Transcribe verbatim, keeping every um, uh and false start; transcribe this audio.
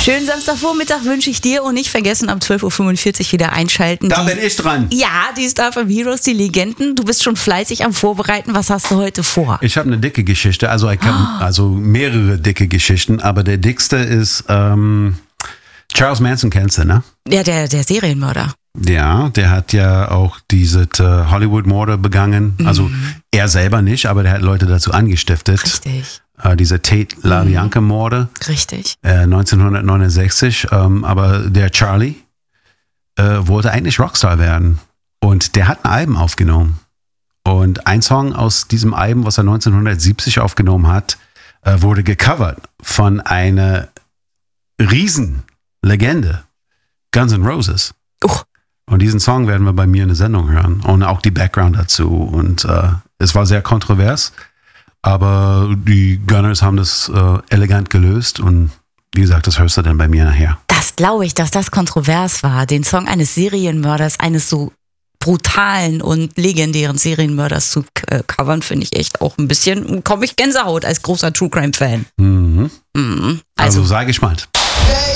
Schönen Samstagvormittag wünsche ich dir und nicht vergessen, um zwölf Uhr fünfundvierzig wieder einschalten. Da die, bin ich dran. Ja, die Star from Heroes, die Legenden. Du bist schon fleißig am Vorbereiten. Was hast du heute vor? Ich habe eine dicke Geschichte, also, ich hab, oh. also mehrere dicke Geschichten, aber der dickste ist ähm, Charles Manson, kennst du, ne? Ja, der, der Serienmörder. Ja, der hat ja auch diese äh, Hollywood-Morde begangen. Mhm. Also er selber nicht, aber der hat Leute dazu angestiftet. Richtig. Äh, diese Tate LaBianca-Morde. Richtig. Äh, neunzehnhundertneunundsechzig. Ähm, aber der Charlie äh, wollte eigentlich Rockstar werden. Und der hat ein Album aufgenommen. Und ein Song aus diesem Album, was er neunzehnhundertsiebzig aufgenommen hat, äh, wurde gecovert von einer Riesenlegende. Guns N' Roses. Oh. Und diesen Song werden wir bei mir in der Sendung hören. Und auch die Background dazu. Und äh, es war sehr kontrovers. Aber die Gunners haben das äh, elegant gelöst. Und wie gesagt, das hörst du dann bei mir nachher. Das glaube ich, dass das kontrovers war. Den Song eines Serienmörders, eines so brutalen und legendären Serienmörders zu äh, covern, finde ich echt auch ein bisschen, komme ich Gänsehaut als großer True Crime Fan. Mhm. Mhm. Also, also sei gespannt.